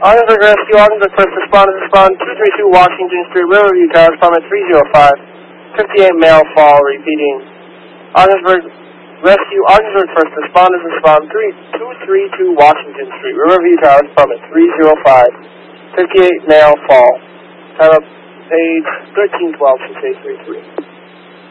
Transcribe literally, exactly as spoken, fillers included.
Ogdensburg Rescue, Ogdensburg First Responders, respond two three two Washington Street, Riverview Towers, Summit three zero five, fifty-eight male fall, repeating. Ogdensburg Rescue, Ogdensburg First Responders, respond two three two Washington Street, Riverview Towers, Summit three zero five, fifty-eight male fall. Time up page thirteen twelve, six eight three three.